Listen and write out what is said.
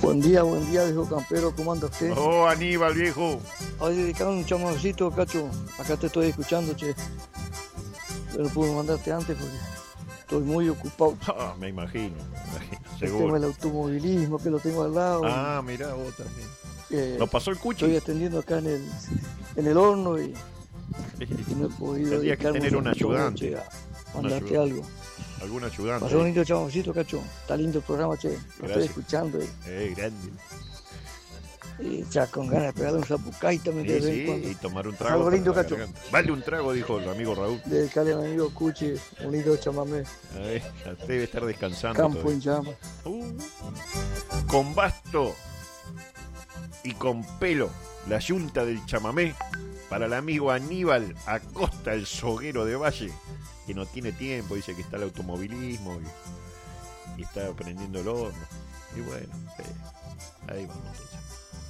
Buen día, viejo campero, ¿cómo anda usted? Oh, Aníbal, viejo. Hoy dedicado un chamoncito, Cacho. Acá te estoy escuchando, che. Pero no puedo mandarte antes porque estoy muy ocupado. Me imagino, El tema seguro. del automovilismo, que lo tengo al lado. Ah, mirá, vos también. Eh, ¿Lo pasó el Estoy Cuchi? atendiendo acá en el horno y no he podido Tendrías que dedicarme tener un ratito, ayudante. che, a mandarte ayudante. algo. ¿Algún ayudante? Pasó un lindo chamoncito, Cacho. Está lindo el programa, che. Lo estoy Gracias. escuchando Grande. y ya con ganas de pegarle un zapucay también de vez en Sí, cuando. y tomar un trago. Algo para lindo, la Cacho. garganta. Vale un trago, dijo el amigo Raúl. Dedicarle a mi amigo Cuchi un lindo chamamé. A ver, ya debe estar descansando. Campo todavía. en llamas. Con basto y con pelo, la yunta del chamamé para el amigo Aníbal Acosta, el soguero de Valle, que no tiene tiempo, dice que está el automovilismo y está prendiendo el horno. Y bueno, ahí vamos entonces.